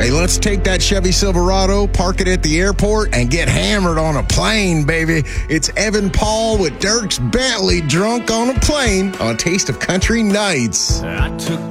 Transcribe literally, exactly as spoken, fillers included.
Hey, let's take that Chevy Silverado, park it at the airport, and get hammered on a plane, baby. It's Evan Paul with Dierks Bentley, drunk on a plane on a Taste of Country Nights. I took